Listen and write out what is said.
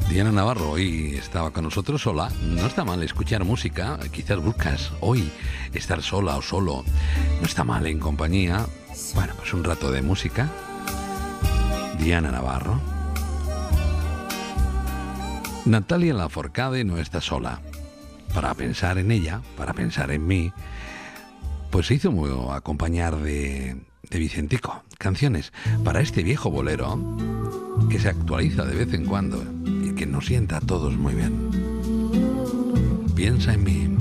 Diana Navarro hoy estaba con nosotros sola. No está mal escuchar música. Quizás buscas hoy estar sola o solo. No está mal en compañía. Bueno, pues un rato de música. Diana Navarro. Natalia Lafourcade no está sola. Para pensar en ella, para pensar en mí, pues se hizo muy acompañar de Vicentico. Canciones para este viejo bolero que se actualiza de vez en cuando y que nos sienta a todos muy bien. Piensa en mí.